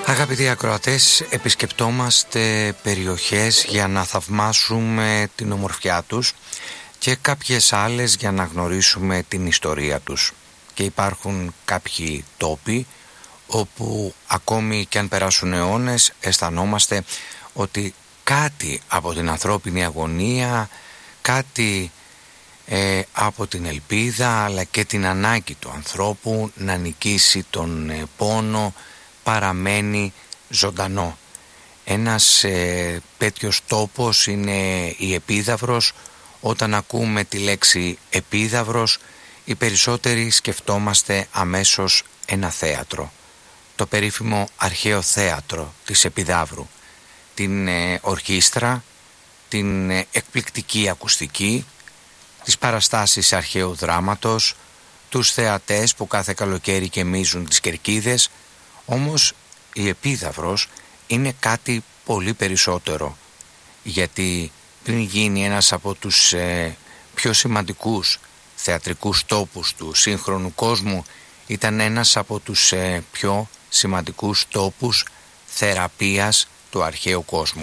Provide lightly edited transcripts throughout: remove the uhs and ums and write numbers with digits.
Αγαπητοί ακροατές, επισκεπτόμαστε περιοχές για να θαυμάσουμε την ομορφιά τους και κάποιες άλλες για να γνωρίσουμε την ιστορία τους. Και υπάρχουν κάποιοι τόποι όπου ακόμη και αν περάσουν αιώνες αισθανόμαστε ότι κάτι από την ανθρώπινη αγωνία, κάτι από την ελπίδα αλλά και την ανάγκη του ανθρώπου να νικήσει τον πόνο παραμένει ζωντανό. Ένας τέτοιος τόπος είναι η Επίδαυρος. Όταν ακούμε τη λέξη Επίδαυρος, οι περισσότεροι σκεφτόμαστε αμέσως ένα θέατρο, το περίφημο αρχαίο θέατρο της Επιδαύρου, την ορχήστρα, την εκπληκτική ακουστική, τις παραστάσεις αρχαίου δράματος, τους θεατές που κάθε καλοκαίρι γεμίζουν τις κερκίδες. Όμως η Επίδαυρος είναι κάτι πολύ περισσότερο, γιατί πριν γίνει ένας από τους πιο σημαντικούς θεατρικούς τόπους του σύγχρονου κόσμου, ήταν ένας από τους πιο σημαντικούς τόπους θεραπείας του αρχαίου κόσμου.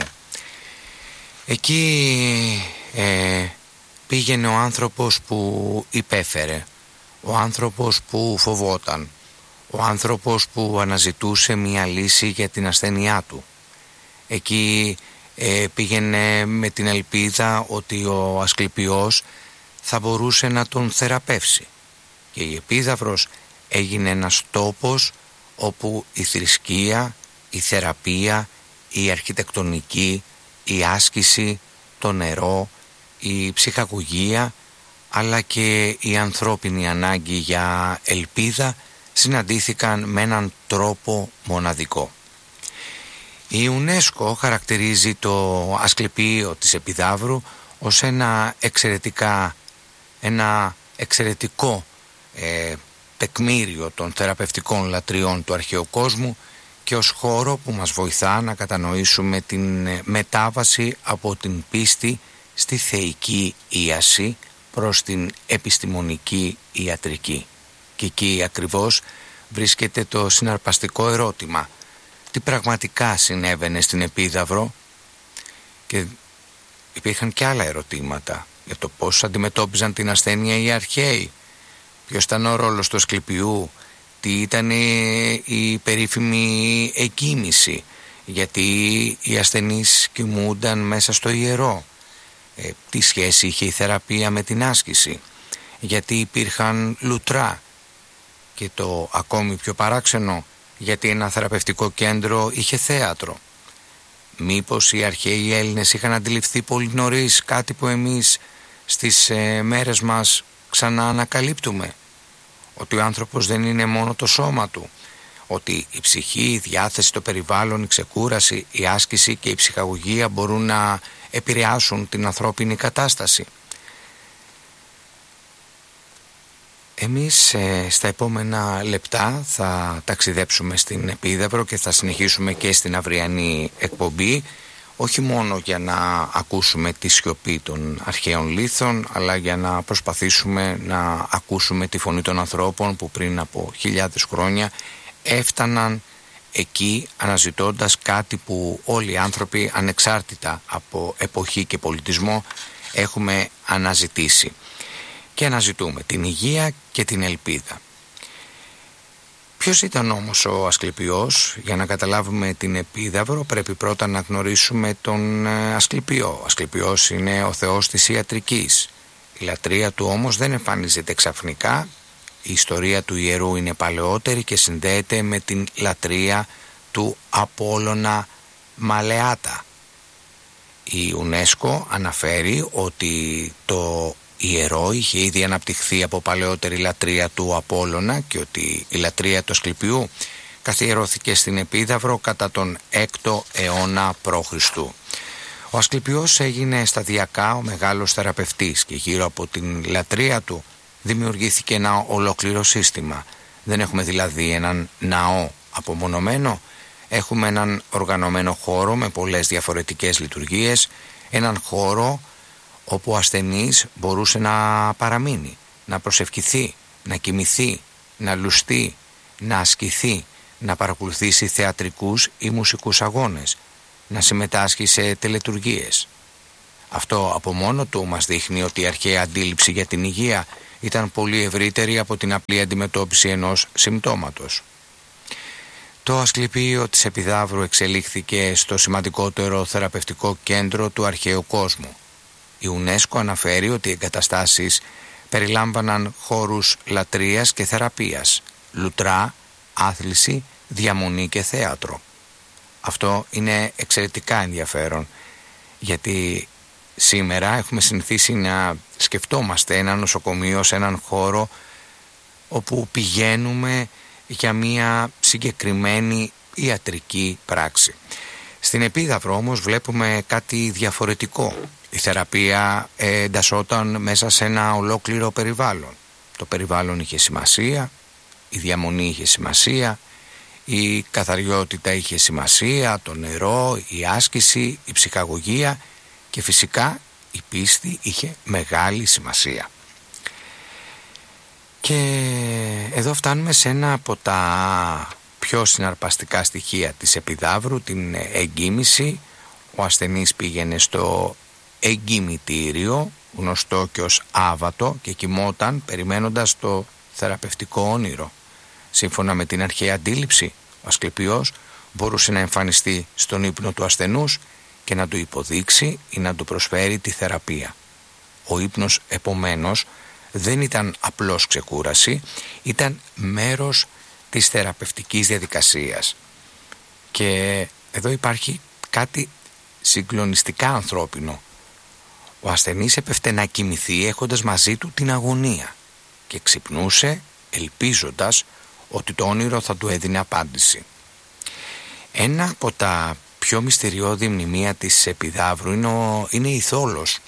Εκεί πήγαινε ο άνθρωπος που υπέφερε, ο άνθρωπος που φοβόταν, ο άνθρωπος που αναζητούσε μια λύση για την ασθένειά του. Εκεί πήγαινε με την ελπίδα ότι ο Ασκληπιός θα μπορούσε να τον θεραπεύσει. Και η Επίδαυρος έγινε ένας τόπος όπου η θρησκεία, η θεραπεία, η αρχιτεκτονική, η άσκηση, το νερό, η ψυχαγωγία αλλά και η ανθρώπινη ανάγκη για ελπίδα συναντήθηκαν με έναν τρόπο μοναδικό. Η UNESCO χαρακτηρίζει το Ασκληπείο της Επιδαύρου ως ένα εξαιρετικό τεκμήριο των θεραπευτικών λατριών του αρχαίου κόσμου και ως χώρο που μας βοηθά να κατανοήσουμε την μετάβαση από την πίστη στη θεϊκή ίαση προς την επιστημονική ιατρική. Και εκεί ακριβώς βρίσκεται το συναρπαστικό ερώτημα: τι πραγματικά συνέβαινε στην Επίδαυρο? Και υπήρχαν και άλλα ερωτήματα για το πώς αντιμετώπιζαν την ασθένεια οι αρχαίοι, ποιος ήταν ο ρόλος του Ασκληπιού, τι ήταν η περίφημη εκκίνηση, γιατί οι ασθενείς κοιμούνταν μέσα στο ιερό, τι σχέση είχε η θεραπεία με την άσκηση, γιατί υπήρχαν λουτρά, και το ακόμη πιο παράξενο, γιατί ένα θεραπευτικό κέντρο είχε θέατρο. Μήπως οι αρχαίοι Έλληνες είχαν αντιληφθεί πολύ νωρίς κάτι που εμείς στις μέρες μας ξανά ανακαλύπτουμε? Ότι ο άνθρωπος δεν είναι μόνο το σώμα του, ότι η ψυχή, η διάθεση, το περιβάλλον, η ξεκούραση, η άσκηση και η ψυχαγωγία μπορούν να επηρεάσουν την ανθρώπινη κατάσταση. Εμείς στα επόμενα λεπτά θα ταξιδέψουμε στην Επίδαυρο και θα συνεχίσουμε και στην αυριανή εκπομπή, όχι μόνο για να ακούσουμε τη σιωπή των αρχαίων λίθων, αλλά για να προσπαθήσουμε να ακούσουμε τη φωνή των ανθρώπων που πριν από χιλιάδες χρόνια έφταναν εκεί αναζητώντας κάτι που όλοι οι άνθρωποι, ανεξάρτητα από εποχή και πολιτισμό, έχουμε αναζητήσει. Και αναζητούμε την υγεία και την ελπίδα. Ποιος ήταν όμως ο Ασκληπιός? Για να καταλάβουμε την Επίδαυρο πρέπει πρώτα να γνωρίσουμε τον Ασκληπιό. Ο Ασκληπιός είναι ο θεός της ιατρικής. Η λατρεία του όμως δεν εμφανίζεται ξαφνικά. Η ιστορία του ιερού είναι παλαιότερη και συνδέεται με την λατρεία του Απόλλωνα Μαλεάτα. Η UNESCO αναφέρει ότι το ιερό είχε ήδη αναπτυχθεί από παλαιότερη λατρεία του Απόλλωνα και ότι η λατρεία του Ασκληπιού καθιερώθηκε στην Επίδαυρο κατά τον 6ο αιώνα π.Χ. Ο Ασκληπιός έγινε σταδιακά ο μεγάλος θεραπευτής και γύρω από την λατρεία του δημιουργήθηκε ένα ολόκληρο σύστημα. Δεν έχουμε δηλαδή έναν ναό απομονωμένο, έχουμε έναν οργανωμένο χώρο με πολλές διαφορετικές λειτουργίες, έναν χώρο όπου ο ασθενής μπορούσε να παραμείνει, να προσευχηθεί, να κοιμηθεί, να λουστεί, να ασκηθεί, να παρακολουθήσει θεατρικούς ή μουσικούς αγώνες, να συμμετάσχει σε τελετουργίες. Αυτό από μόνο του μας δείχνει ότι η αρχαία αντίληψη για την υγεία ήταν πολύ ευρύτερη από την απλή αντιμετώπιση ενός συμπτώματος. Το Ασκληπείο της Επιδαύρου εξελίχθηκε στο σημαντικότερο θεραπευτικό κέντρο του αρχαίου κόσμου. Η UNESCO αναφέρει ότι οι εγκαταστάσεις περιλάμβαναν χώρους λατρείας και θεραπείας, λουτρά, άθληση, διαμονή και θέατρο. Αυτό είναι εξαιρετικά ενδιαφέρον, γιατί σήμερα έχουμε συνηθίσει να σκεφτόμαστε ένα νοσοκομείο σε έναν χώρο όπου πηγαίνουμε για μια συγκεκριμένη ιατρική πράξη. Στην Επίδαυρο όμως βλέπουμε κάτι διαφορετικό. Η θεραπεία εντασσόταν μέσα σε ένα ολόκληρο περιβάλλον. Το περιβάλλον είχε σημασία, η διαμονή είχε σημασία, η καθαριότητα είχε σημασία, το νερό, η άσκηση, η ψυχαγωγία και φυσικά η πίστη είχε μεγάλη σημασία. Και εδώ φτάνουμε σε ένα από τα πιο συναρπαστικά στοιχεία της Επιδαύρου, την εγκύμηση. Ο ασθενής πήγαινε στο εγκυμητήριο, γνωστό και ως άβατο, και κοιμόταν περιμένοντας το θεραπευτικό όνειρο. Σύμφωνα με την αρχαία αντίληψη, ο Ασκληπιός μπορούσε να εμφανιστεί στον ύπνο του ασθενούς και να του υποδείξει ή να του προσφέρει τη θεραπεία. Ο ύπνος επομένως δεν ήταν απλώς ξεκούραση, ήταν μέρος της θεραπευτικής διαδικασίας. Και εδώ υπάρχει κάτι συγκλονιστικά ανθρώπινο. Ο ασθενής έπεφτε να κοιμηθεί έχοντας μαζί του την αγωνία και ξυπνούσε ελπίζοντας ότι το όνειρο θα του έδινε απάντηση. Ένα από τα πιο μυστηριώδη μνημεία της Επιδαύρου είναι η Θόλος,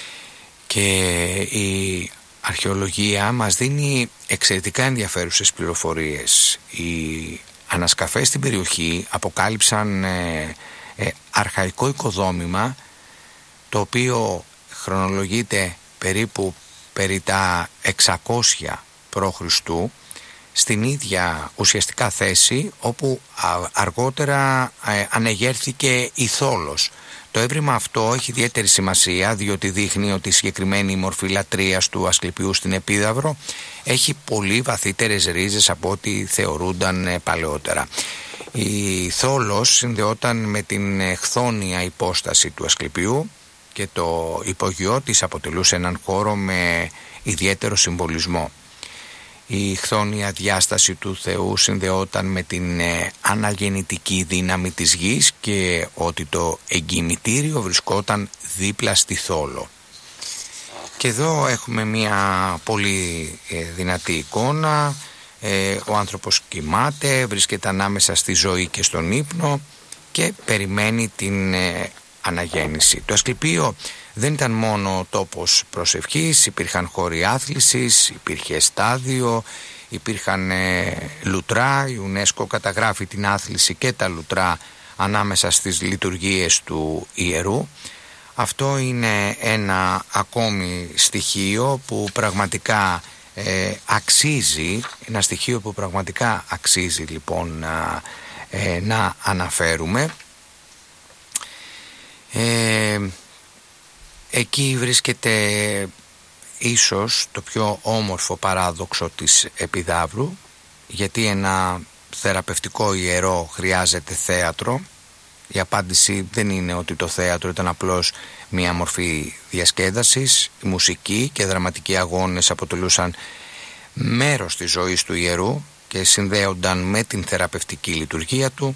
και η αρχαιολογία μας δίνει εξαιρετικά ενδιαφέρουσες πληροφορίες. Οι ανασκαφές στην περιοχή αποκάλυψαν αρχαϊκό οικοδόμημα, το οποίο χρονολογείται περίπου περί τα 600 π.Χ. στην ίδια ουσιαστικά θέση όπου αργότερα ανεγέρθηκε η Θόλος. Το έβριμα αυτό έχει ιδιαίτερη σημασία, διότι δείχνει ότι η συγκεκριμένη μορφή λατρείας του Ασκληπιού στην Επίδαυρο έχει πολύ βαθύτερες ρίζες από ό,τι θεωρούνταν παλαιότερα. Η Θόλος συνδεόταν με την χθόνια υπόσταση του Ασκληπιού και το υπογειό της αποτελούσε έναν χώρο με ιδιαίτερο συμβολισμό. Η χθόνια διάσταση του Θεού συνδεόταν με την αναγεννητική δύναμη της γης και ότι το εγκυμητήριο βρισκόταν δίπλα στη Θόλο. Και εδώ έχουμε μια πολύ δυνατή εικόνα. Ο άνθρωπος κοιμάται, βρίσκεται ανάμεσα στη ζωή και στον ύπνο και περιμένει την αναγέννηση. Το Ασκληπείο δεν ήταν μόνο τόπος προσευχής, υπήρχαν χώροι άθλησης, υπήρχε στάδιο, υπήρχαν λουτρά. Η UNESCO καταγράφει την άθληση και τα λουτρά ανάμεσα στις λειτουργίες του ιερού. Αυτό είναι ένα ακόμη στοιχείο που πραγματικά αξίζει, ένα στοιχείο που πραγματικά αξίζει λοιπόν να αναφέρουμε. Εκεί βρίσκεται ίσως το πιο όμορφο παράδοξο της Επιδαύρου, γιατί ένα θεραπευτικό ιερό χρειάζεται θέατρο. Η απάντηση δεν είναι ότι το θέατρο ήταν απλώς μία μορφή διασκέδασης. Η μουσική και δραματικοί αγώνες αποτελούσαν μέρος της ζωής του ιερού και συνδέονταν με την θεραπευτική λειτουργία του.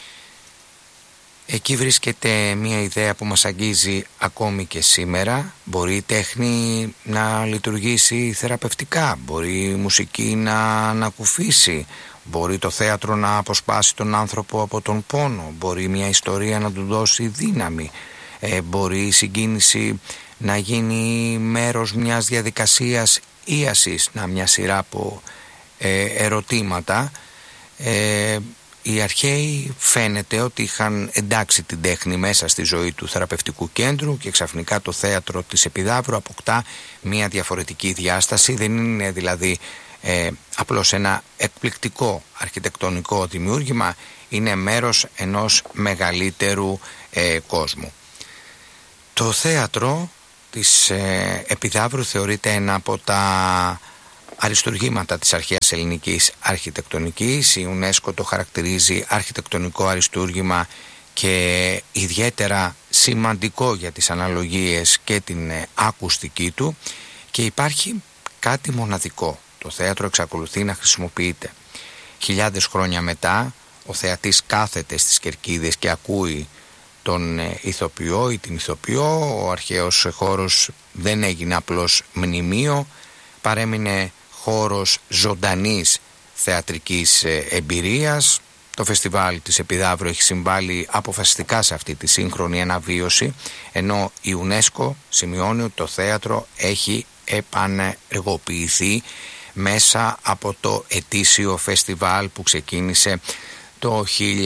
Εκεί βρίσκεται μια ιδέα που μας αγγίζει ακόμη και σήμερα. Μπορεί η τέχνη να λειτουργήσει θεραπευτικά, μπορεί η μουσική να ανακουφίσει, μπορεί το θέατρο να αποσπάσει τον άνθρωπο από τον πόνο, μπορεί μια ιστορία να του δώσει δύναμη, μπορεί η συγκίνηση να γίνει μέρος μιας διαδικασίας ίασης, μια σειρά από ερωτήματα. Οι αρχαίοι φαίνεται ότι είχαν εντάξει την τέχνη μέσα στη ζωή του θεραπευτικού κέντρου και ξαφνικά το θέατρο της Επιδαύρου αποκτά μια διαφορετική διάσταση. Δεν είναι δηλαδή απλώς ένα εκπληκτικό αρχιτεκτονικό δημιούργημα, είναι μέρος ενός μεγαλύτερου κόσμου. Το θέατρο της Επιδαύρου θεωρείται ένα από τα αριστουργήματα της αρχαίας ελληνικής αρχιτεκτονικής. Η UNESCO το χαρακτηρίζει αρχιτεκτονικό αριστούργημα και ιδιαίτερα σημαντικό για τις αναλογίες και την ακουστική του, και υπάρχει κάτι μοναδικό. Το θέατρο εξακολουθεί να χρησιμοποιείται. Χιλιάδες χρόνια μετά ο θεατής κάθεται στις κερκίδες και ακούει τον ηθοποιό ή την ηθοποιό. Ο αρχαίος χώρος δεν έγινε απλώς μνημείο, παρέμεινε χώρος ζωντανής θεατρικής εμπειρίας. Το φεστιβάλ της Επιδαύρου έχει συμβάλει αποφασιστικά σε αυτή τη σύγχρονη αναβίωση, ενώ η UNESCO σημειώνει ότι το θέατρο έχει επανεργοποιηθεί μέσα από το ετήσιο φεστιβάλ που ξεκίνησε το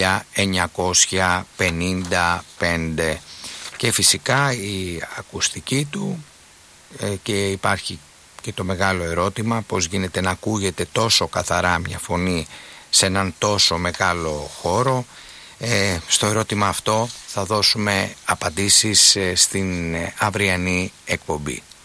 1955, και φυσικά η ακουστική του, και υπάρχει και το μεγάλο ερώτημα πώς γίνεται να ακούγεται τόσο καθαρά μια φωνή σε έναν τόσο μεγάλο χώρο. Στο ερώτημα αυτό θα δώσουμε απαντήσεις στην αυριανή εκπομπή.